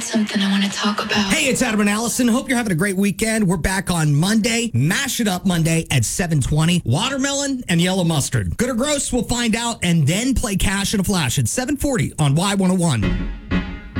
Something I want to talk about. Hey, it's Adam and Allison. Hope you're having a great weekend. We're back on Monday. Mash It Up Monday at 7:20. Watermelon and yellow mustard. Good or gross? We'll find out and then play Cash in a Flash at 7:40 on Y101.